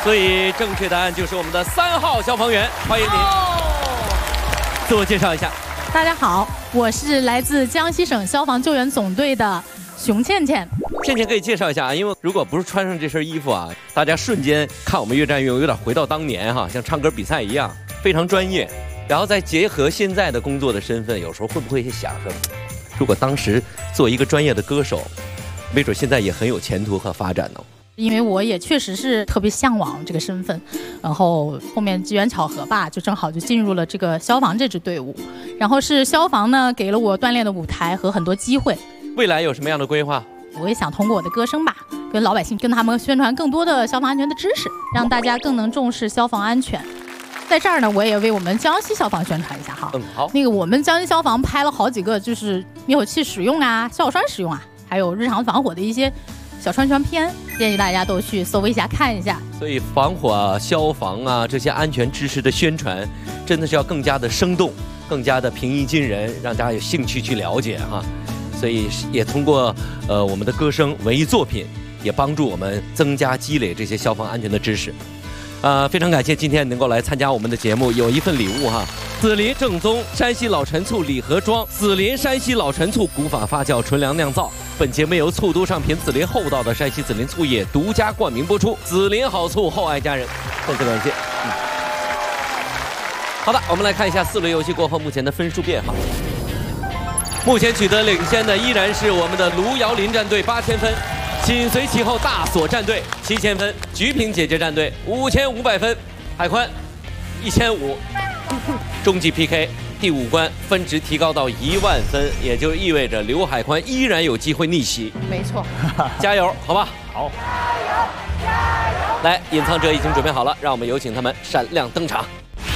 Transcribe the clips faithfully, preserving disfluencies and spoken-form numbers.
所以正确答案就是我们的三号消防员，欢迎您。自我介绍一下。 大家好，我是来自江西省消防救援总队的熊倩倩。 倩倩可以介绍一下啊，因为如果不是穿上这身衣服啊，大家瞬间看我们越战越勇，有点回到当年哈，像唱歌比赛一样，非常专业。然后再结合现在的工作的身份，有时候会不会想说，如果当时做一个专业的歌手，没准现在也很有前途和发展呢？ 因为我也确实是特别向往这个身份，然后后面机缘巧合吧，就正好就进入了这个消防这支队伍，然后是消防呢给了我锻炼的舞台和很多机会。 未来有什么样的规划？ 我也想通过我的歌声吧，跟老百姓跟他们宣传更多的消防安全的知识，让大家更能重视消防安全。在这儿呢，我也为我们江西消防宣传一下哈。 嗯，好。那个我们江西消防拍了好几个，就是灭火器使用啊、消火栓使用啊，还有日常防火的一些小宣传片，建议大家都去搜一下看一下。 所以防火啊、消防啊这些安全知识的宣传，真的是要更加的生动，更加的平易近人，让大家有兴趣去了解哈。所以也通过呃我们的歌声、文艺作品，也帮助我们增加积累这些消防安全的知识。呃，非常感谢今天能够来参加我们的节目，有一份礼物哈。紫林正宗山西老陈醋礼盒装，紫林山西老陈醋古法发酵纯粮酿造。本节目由醋都上品紫林厚道的山西紫林醋业独家冠名播出。紫林好醋，厚爱家人，再次感谢。嗯，好的，我们来看一下四轮游戏过后目前的分数变化。目前取得领先的依然是我们的卢瑶林战队八千分。紧随其后，大锁战队七千分，菊萍姐姐战队五千五百分，海宽一千五。终极 P K 第五关分值提高到一万分，也就意味着刘海宽依然有机会逆袭。 没错， 加油，好吧？ 好， 加油，加油！ 来，隐藏者已经准备好了，让我们有请他们闪亮登场。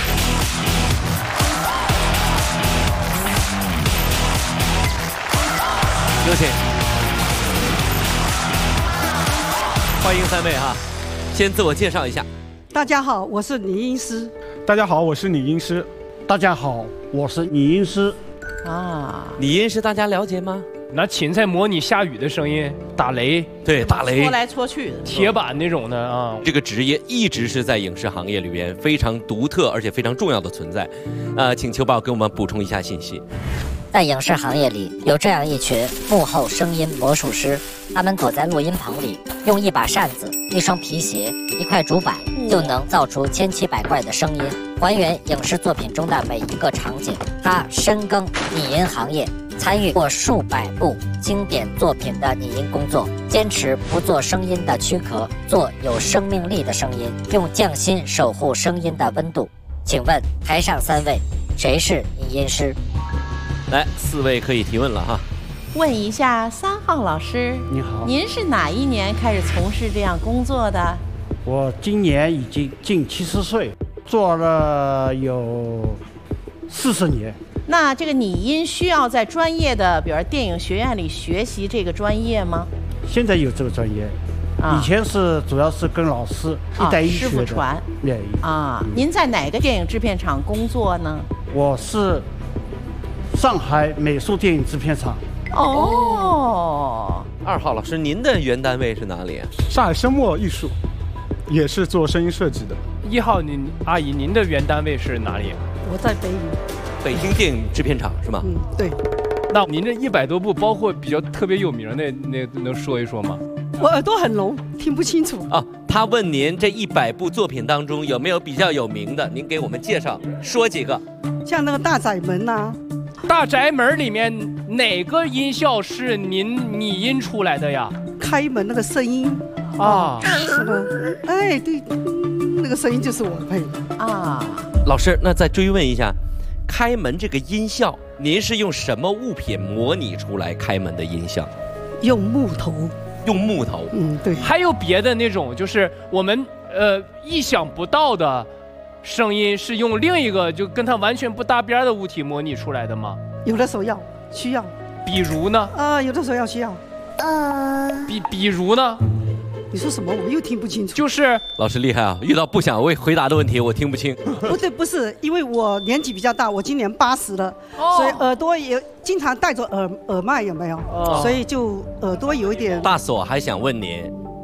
有请。欢迎三位哈，先自我介绍一下。 大家好，我是女音师。 大家好，我是女音师。大家好，我是女音师。 啊，女音师大家了解吗？ 拿芹菜模拟下雨的声音，打雷， 对，打雷， 搓来搓去的， 铁板那种的啊。 这个职业一直是在影视行业里边非常独特而且非常重要的存在。呃，请秋宝给我们补充一下信息。 在影视行业里，有这样一群幕后声音魔术师，他们躲在录音棚里，用一把扇子、一双皮鞋、一块竹板，就能造出千奇百怪的声音，还原影视作品中的每一个场景。他深耕拟音行业，参与过数百部经典作品的拟音工作，坚持不做声音的躯壳，做有生命力的声音，用匠心守护声音的温度。请问台上三位，谁是拟音师？ 来，四位可以提问了哈。 问一下三号老师， 你好， 您是哪一年开始从事这样工作的？ 我今年已经近七十岁，做了有四十年。 那这个拟音需要在专业的，比如电影学院里学习这个专业吗？ 现在有这个专业，啊、以前是主要是跟老师一带一学的、 啊、师傅传。 对啊、嗯，您在哪个电影制片厂工作呢？ 我是上海美术电影制片厂。 哦， 二号老师，您的原单位是哪里啊？ 上海声墨艺术，也是做声音设计的。 一号您阿姨，您的原单位是哪里？ 我在北影， 北京电影制片厂是吗？ 嗯，对。 那您这一百多部，包括比较特别有名的，那能说一说吗？ 我耳朵很聋，听不清楚。 啊，他问您这一百部作品当中有没有比较有名的？您给我们介绍说几个。 像那个大宅门呐、啊。 大宅门里面哪个音效是您拟音出来的呀？ 开门那个声音啊， 是吗？哎，对，那个声音就是我配的啊。 老师，那再追问一下，开门这个音效，您是用什么物品模拟出来开门的音效？ 用木头。 用木头。 嗯，对。 还有别的那种，就是我们呃意想不到的声音是用另一个就跟它完全不搭边的物体模拟出来的吗？ 有的时候要需要。 比如呢？ 啊、呃，有的时候要需要。 呃， 比比如呢？ 你说什么？我又听不清楚。 就是老师厉害啊！遇到不想为回答的问题，我听不清。 不对，不是，因为我年纪比较大，我今年八十了，哦、所以耳朵也经常戴着耳耳麦，有没有？哦、所以就耳朵有一点。 大锁还想问您，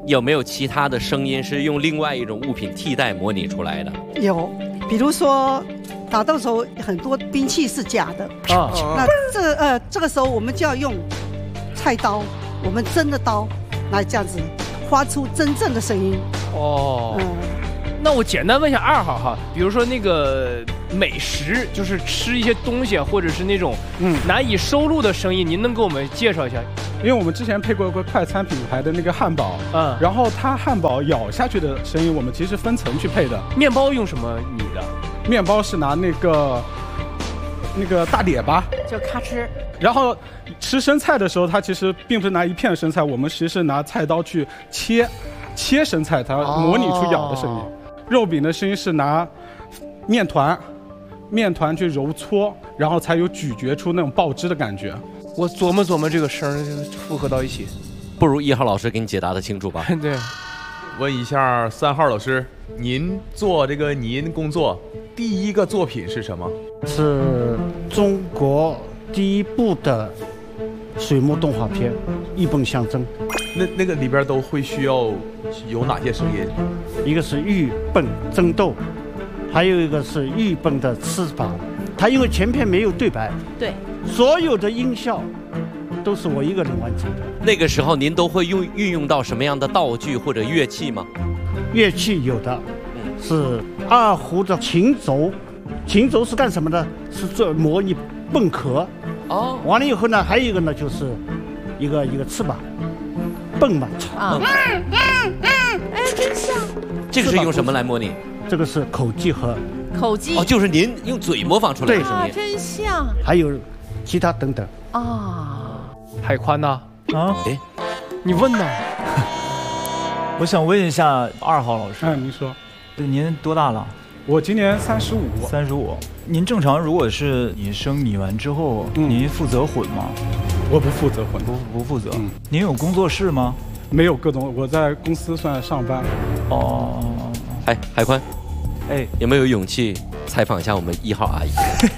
有没有其他的声音是用另外一种物品替代模拟出来的？ 有，比如说打斗时候很多兵器是假的啊，那这呃这个时候我们就要用菜刀，我们真的刀来这样子发出真正的声音。 哦，嗯，那我简单问一下二号哈，比如说那个美食，就是吃一些东西，或者是那种嗯难以收录的声音，您能给我们介绍一下？ 因为我们之前配过一个快餐品牌的那个汉堡，嗯，然后它汉堡咬下去的声音，我们其实分层去配的。 面包用什么拟的？ 面包是拿那个那个大碟吧， 就咔哧。 然后吃生菜的时候，它其实并不是拿一片生菜，我们其实是拿菜刀去切切生菜，它模拟出咬的声音。哦、肉饼的声音是拿面团面团去揉搓，然后才有咀嚼出那种爆汁的感觉。 我琢磨琢磨这个声复合到一起， 不如一号老师给你解答的清楚吧？ 对， 问一下三号老师，您做这个拟音工作第一个作品是什么？ 是中国第一部的水墨动画片《一本相争》。 那那个里边都会需要有哪些声音？ 一个是玉笨争斗，还有一个是玉笨的翅膀。它因为前片没有对白， 对， 所有的音效都是我一个人完成的。 那个时候您都会用运用到什么样的道具或者乐器吗？ 乐器有的，是二胡的琴轴，琴轴是干什么的？是做模拟蚌壳。哦，完了以后呢，还有一个呢，就是一个一个翅膀，蚌嘛。啊，嗯嗯嗯，哎，真像。 这个是用什么来模拟？ 这个是口技和。 口技哦，就是您用嘴模仿出来的声音， 啊，真像。 还有其他等等啊。 海宽呢？ 啊， 哎，你问呢？ 我想问一下二号老师， 嗯，您说， 您多大了？ 我今年三十五。 三十五。您正常如果是拟声拟完之后，嗯、您负责混吗？ 我不负责混， 不不负责。嗯、您有工作室吗？ 没有各种，我在公司算上班。 哦。 哎，海宽。 哎， 有没有勇气采访一下我们一号阿姨？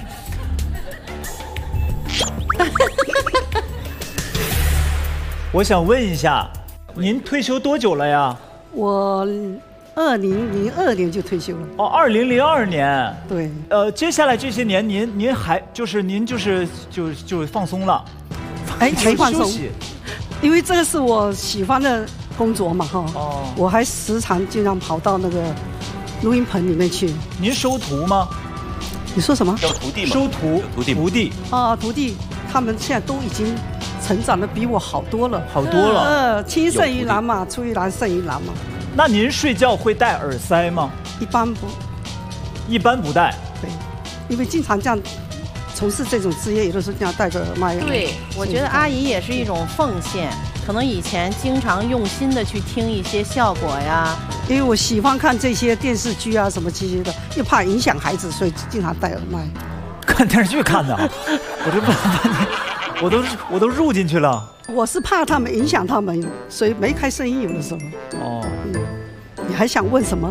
我想问一下，您退休多久了呀？ 我二零零二年就退休了。 哦，二零零二年。 对。 呃，接下来这些年，您您还就是您就是就就放松了？ 哎，没放松，因为这个是我喜欢的工作嘛，哈。哦。我还时常经常跑到那个录音棚里面去。 您收徒吗？ 你说什么？ 叫徒弟吗？ 收徒， 徒弟， 徒弟。 啊，徒弟，他们现在都已经成长的比我好多了， 好多了。 呃，青胜于蓝嘛，出于蓝胜于蓝嘛。 那您睡觉会戴耳塞吗？ 一般不， 一般不戴。 对，因为经常这样从事这种职业，有的时候这样戴着耳麦。 对，我觉得阿姨也是一种奉献。可能以前经常用心的去听一些效果呀， 因为我喜欢看这些电视剧啊什么这些的，又怕影响孩子，所以经常戴耳麦。 看电视剧看的，我这不，我都我都入进去了。 我是怕他们影响他们，所以没开声音有的时候。哦，嗯，你还想问什么？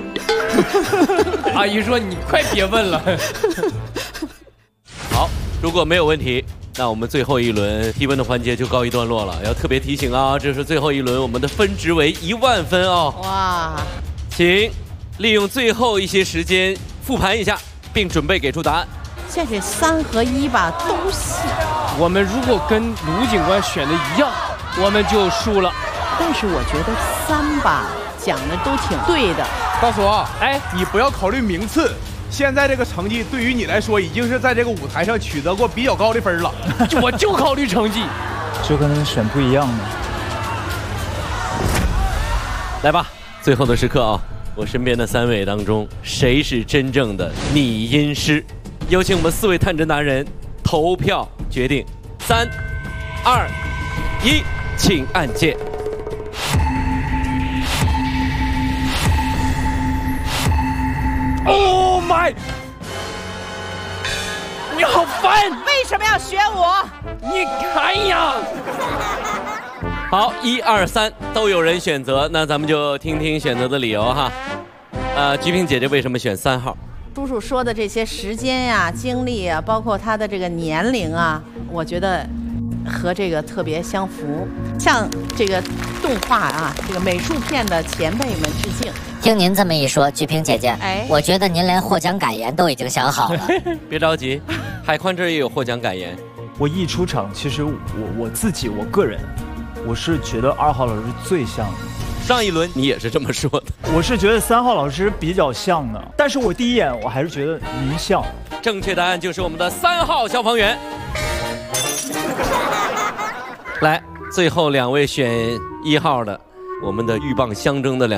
阿姨说：“你快别问了。” 好，如果没有问题。那我们最后一轮提问的环节就告一段落了，要特别提醒啊，这是最后一轮，我们的分值为一万分哦。哇！请利用最后一些时间复盘一下，并准备给出答案。 现在这三和一吧都行。 我们如果跟卢警官选的一样，我们就输了。 但是我觉得三吧讲的都挺对的。 大叔啊，哎，你不要考虑名次。现在这个成绩对于你来说，已经是在这个舞台上取得过比较高的分了。 我就考虑成绩， 就跟他选不一样的。 来吧，最后的时刻啊！我身边的三位当中，谁是真正的拟音师？有请我们四位探侦达人投票决定。三、二、一，请按键。 Oh my！ 你好烦！ 为什么要选我？ 你看呀！ 好，一二三都有人选择，那咱们就听听选择的理由哈。呃，菊萍姐姐为什么选三号？ 叔叔说的这些时间呀、经历啊，包括他的这个年龄啊，我觉得和这个特别相符，向这个动画啊，这个美术片的前辈们致敬。 听您这么一说，菊萍姐姐， 哎， 我觉得您连获奖感言都已经想好了。 别着急，海宽这儿也有获奖感言。 我一出场，其实我我自己我个人，我是觉得二号老师最像的。 上一轮你也是这么说的， 我是觉得三号老师比较像的，但是我第一眼我还是觉得您像。 正确答案就是我们的三号消防员。来，最后两位选一号的，我们的鹬蚌相争的两。